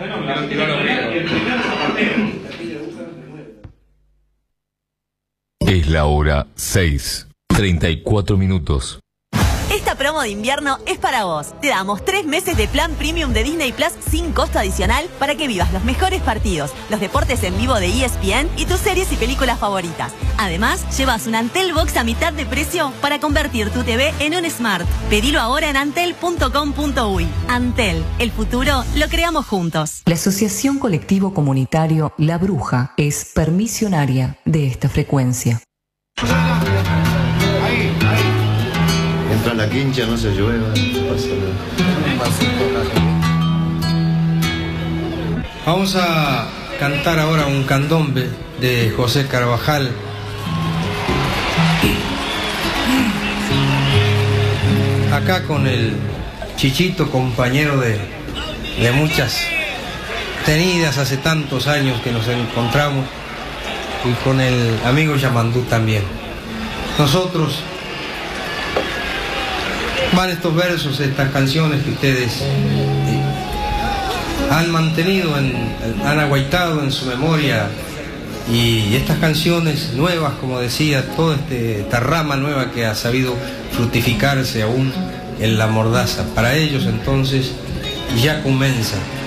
Es la hora 6:34. Esta promo de invierno es para vos. Te damos 3 meses de plan premium de Disney Plus sin costo adicional para que vivas los mejores partidos, los deportes en vivo de ESPN y tus series y películas favoritas. Además, llevas un Antel Box a mitad de precio para convertir tu TV en un Smart. Pedilo ahora en antel.com.uy. Antel, el futuro lo creamos juntos. La Asociación Colectivo Comunitario La Bruja es permisionaria de esta frecuencia. Entra la quincha, no se llueva, no pasa nada. Vamos a cantar ahora un candombe de José Carvajal. Acá con el Chichito, compañero de muchas tenidas hace tantos años que nos encontramos, y con el amigo Yamandú también. Nosotros van estos versos, estas canciones que ustedes han mantenido, han aguaitado en su memoria, y estas canciones nuevas, como decía, toda esta rama nueva que ha sabido fructificarse aún en la mordaza. Para ellos entonces ya comienza